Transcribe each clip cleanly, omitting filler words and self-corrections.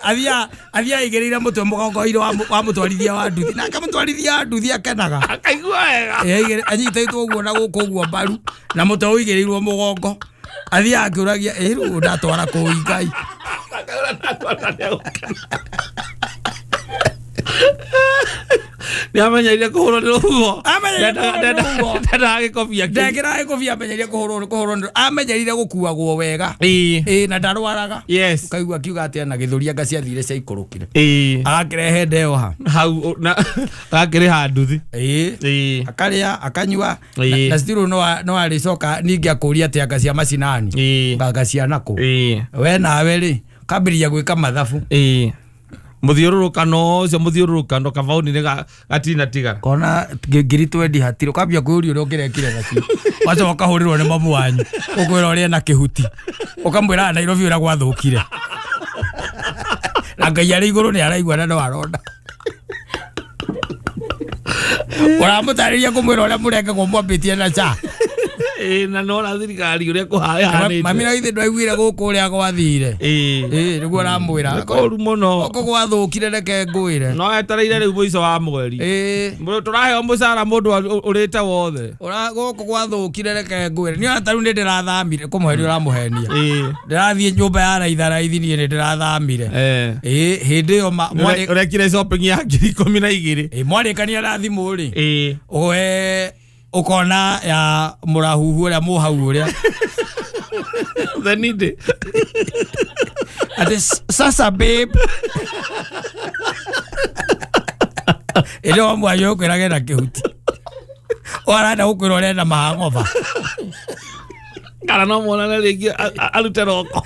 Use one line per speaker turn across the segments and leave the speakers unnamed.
Athia igereira mutwe mugongo iro wa mutwarithia wa nduthi na kamutwarithia wa nduthi akenaga akaigua wega anyitaitwo uguo na guku uguo mbaru na mutwe uigereirwo mugongo athia akiuragia ru ndatwara ku Ngai
Niamenyeria kuhurwo ni ruhuho.
Ndage kofia. Ndekira kofia amenyeria kuhurwo. Amenyerire gukuagwo wega. Na ndarwaraga.
Yes.
Kaigua kiuga atia na githuria ngacia thire cia ikurukire.
Agakirehe
ndeo ha.
Hau na agakire handuthi.
Akaria akanyua na still no alicoka ningi akuria atia ngacia macinani. Ngacia nako. We nawe ri kambiria gwika mathabu.
Muthiururukano ucio muthiururukano kabauni ni gatina tiga
kona ngiri 20 hatiro kambia kwuri uri ungirekire gaci wacho wakahurirwo ni mamu wanyu ukwira uri na kihuti ukamwira Nairobi ura gwathukire na Ngai ari iguru ni araigua na no aronda ora mutariria kumwira uri murenge kumwambitie na cha
na no na thirikari uria kuhayanite
mami na ithe ndwaiguire guku uria gwathire niguo ramwira
koru muno
uko gwathukire reke ngwire
no etereire riu muico wa mweri muno turaheo mucara mundu urite wothe
ora guku gwathukire reke ngwire ni ataru ndi ndirathamire kumweri uramuhenia ndirathie nyumba ya Raitharathi ni ndirathamire hindi yo
urekire shopping ya 12,000
mwarikania na thimu ri oe ukona ya murahuhu uria muhau uria
thenide
ati sasa babe ilo mwayo kwirage na kihuti orada ukwira urenda mahangova
kana no mwana ringi arute roko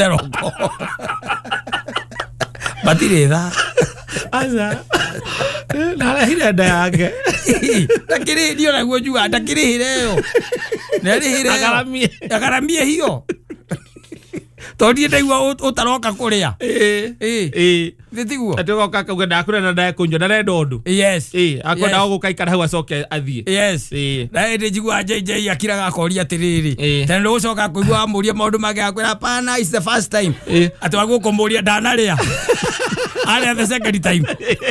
batire tha
aza na hira nda yake
takiri ndio na guo takiri yo nari hire agaramie hiyo tondie ndaigua utaroka kuria thitiguo
atiko kaka ndakura na ndae kunjo na rendo ndu
yes
akwenda gukaikara hau acoke athie
yes na ende jigua JJ akiraga akoria tiriri tena ndo gucoka kuigua amuria maundu mage akwira pana is the first time atwa gukumuria ndanaria ale the second time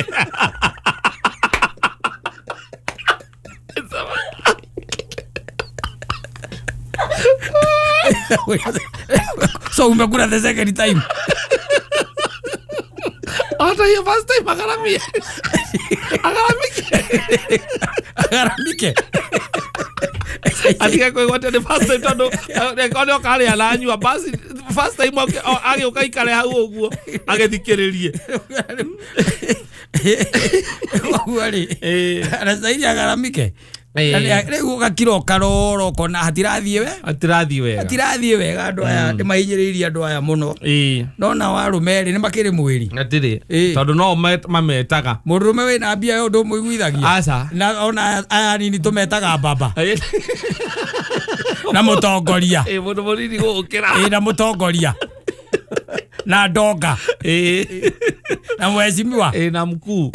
so umekula the second time
hata hiyo first time agaramike atika kwa wote the first time tondo ndio kale alanywa basi first time age ukaikare hau uguo agethikiririe
wali anasaidi agaramike rĩu gakiro karoro kona hatirathie wega andu aya ni mahinyiririe andu aya muno nona warumeri ni makiri mwiri
atiri tondu no mametaga
murume we na mbia yo ndo muiguithagia
aca
na ona aya nini tumetaga baba na mutongoria
mundu munini gukira
na mutongoria na ndonga na mheshimiwa
na mkuu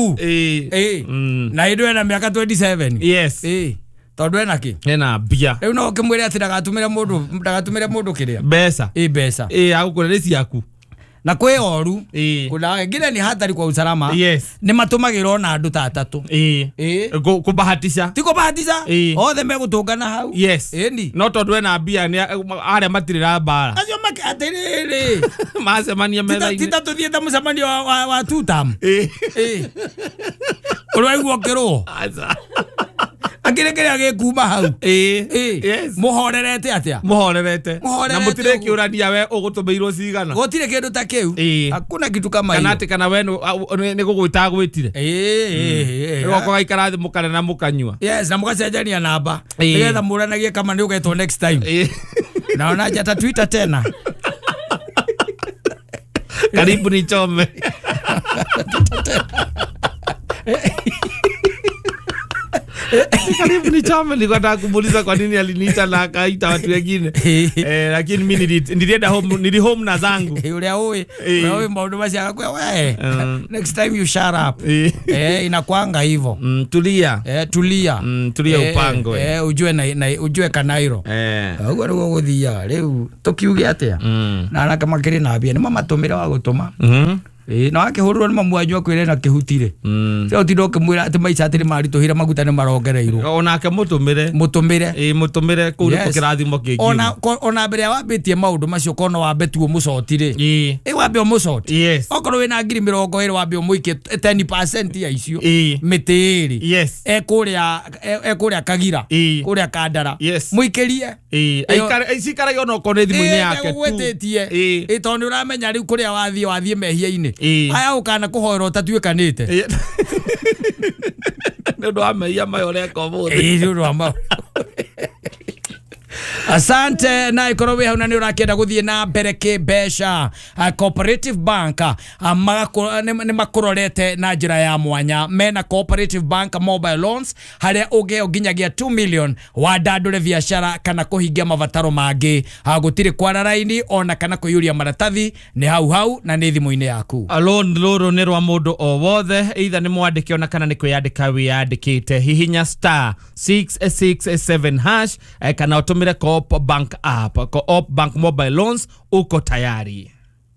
na indo na miaka 27
yes
tondu ena ki
ena bia
riu no kimwire ati ndagatumire mundu kiria
mbeca agukure ciaku
na kwe oru kuna ngine ni hatari kwa usalama ni matumagirwo na andu tatatu
kubahatisha
ti kubahatisha othe megutungana hau
ni no tondu ena bia ni aria matirira mbara
acio makatiriri
macemania metha-ini
titatuthiete mucemanio wa tutam urwaigua kirwo akirekeria gikuma hau muhorerete atia
na mutire kiurania we ugutumeirwo cigana
gutire kindu ta kiu hakuna kitu kama hiyo
kana we ni gugwita gwitire roko gaikara thi mukare na mukanyua
na mugacenjania namba nigetha muranagie kama ni ugetwo next time naona jata Twitter tena
karibu ni chome Karibu ni chama nilikuwa kumuuliza kwa nini aliniita na akaita watu wengine. Lakini mimi nili home na zangu.
Yule wewe mbona basi akakuwa wewe. Next time you shut up. Inakuanga hivyo.
Tulia.
Tulia.
Tulia upango.
Ujue Kanairo. Ugo rugo guthia riu tukiuge atia. Na araka makiri na bia ni mamatumira wa gutuma. Na akihurwo ni mamwanjwa kwire na kihutire. Sio tidoke mwira ati maica atiri mari tuhira maguta ni marongereirwo.
Onake mutumire. Mutumire kuri kukirathimo kingi.
Ona mbere wabitie maundu macio kono wabetuo mucotire. Wambe mucoti. Okorwo wina ngiri 20 wambe muike 10% ya icio. Mitiri. Ekuria Kagira. Kuria Kandara. Muikerie.
Isikaraga ono kone thimu-ini yake.
Gwetetie. Tondu uramenya riu kuria wathie mehia-ini. Aya ukana kuhoera utatuikanite.
Ndo amehia mayoreko muthi.
Asante na ikorowe hauna ni urakenda guthie na mbere kibesha. Cooperative Bank ni makurorete na njira ya mwanya. Mena Cooperative Bank mobile loans haria ugeo ginyagia 2 million wadandure biashara kana kuhingia mabataro mangi. Gutire kwara raini ona kana kuyuria maratathi ni hau na ni thimu-ini yaku.
Loan ruru ni rwa mundu o wothe either ni mwandike ona kana ni kwiyandika wiyandikite hihinya *667# kana utumire Coop Bank app. Coop Bank mobile loans uko tayari.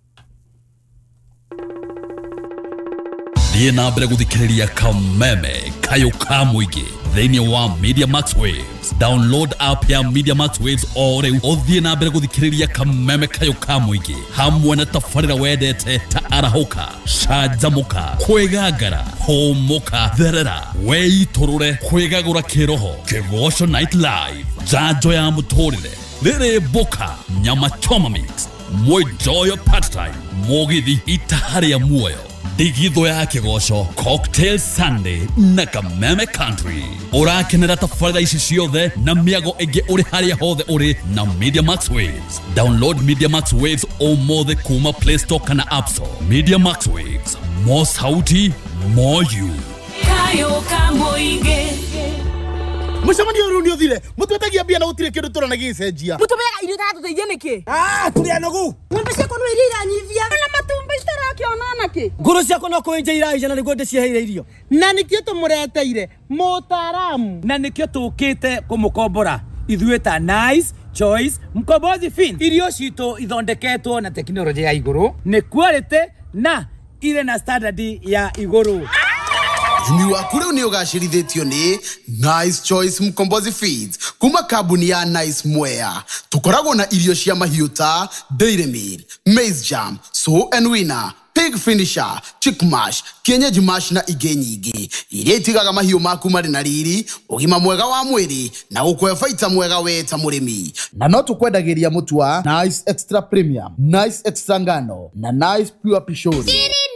Thiĩ na mbere gũthikĩrĩria kameme kayo ka mũingĩ thĩinĩ wa Media Max Waves. Download app ya Media Max Waves o rĩu ũthiĩ na mbere gũthikĩrĩria kameme kayo ka mũingĩ hamwe na tabarĩra wendete ta arahũka, canjamũka, kwĩgangara, hũmũka, therera, weitũrũre, kwĩgagũra kĩroho, Kĩgoco Night Live, njanjo ya mũtũrĩre, rĩrĩ mboka, nyama choma mix, Mwijoyo part time, mũgithi itaharĩa muoyo, digitho ya Kĩgoco, Cocktail Sunday na Kameme Country. Ũrakenera tabarĩra ici ciothe na mĩago ĩngĩ ũrĩ harĩa hothe ũrĩ na Media Max Waves. Download Media Max Waves ũmũthĩ kuma Play Store kana App Store. Media Max Waves, more sauti, more you.
Kayo ka mũingĩ.
Mucemania uru ndio thire mutwetagia bia na gutire kindu turana gicenjia
Mutumega irio tatuteithia niki
turi anogu
ng'ombe ciakwa no iria iranyivia na matumba itarakĩona naki
nguru ciakwa no kwenja iraija na niguo ndicieheire irio na nikio tumureteire mutaramu na nikio tukite kumukombora ithuĩ ta Nice Choice Mkombozi Feeds. Irio cito ithondeketwo na teknolojia ya iguru ni quality na ile na standard ya iguru.
Imi waku riu ni ugacirithitio ni Nice Choice Mkombozi Feeds kuma kambuni ya Nice Mwea. Tukoragwo na irio cia mahiũ ta Dairy Meal, Maize Jam, So and Winner, Pig Finisher, Chick Mash, Kienyeji Mash na ingĩ nyingĩ iria itigaga mahiũ maku marĩ na riri, ũgima mwega wa mwĩrĩ na gũkũhe baita mwega we ta mũrĩmi. Na no tũkwendagĩria mũtu wa Nice Extra Premium, Nice Extra Ngano na Nice Pure Pishori.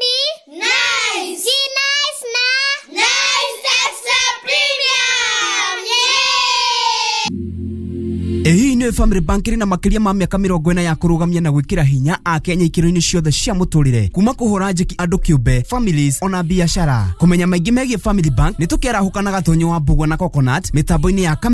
Hii ni Family Bank na makiria ma miaka 40 ya kurugamia na gwikira hinya a Kenya ikiro-ini ciothe cia muturire kuma kuhura njeki andu kiumbe families ona biashara. Kumenya maingi megie Family Bank ni tukera hukana gatonyo wa mbugwa na coconut mitambo-ini ya